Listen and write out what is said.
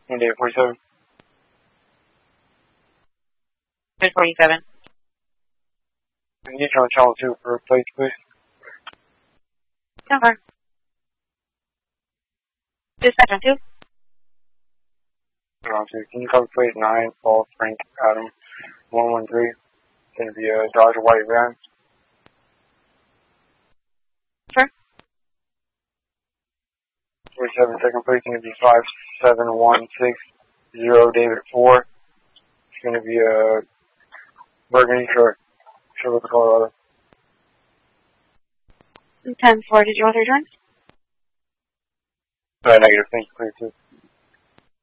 David 47. 47. Can you get you on channel 2 for plates, please? Confirm. Dispatch on 2. Channel 2. Can you cover plate 9, Paul Frank Adam 113? It's going to be a Dodge white van. Sure. 47 second plate, going to be 57160 David 4. It's going to be a burgundy truck. Chevrolet Colorado. 10-4, did you want to return? Negative, thank you, clear 2.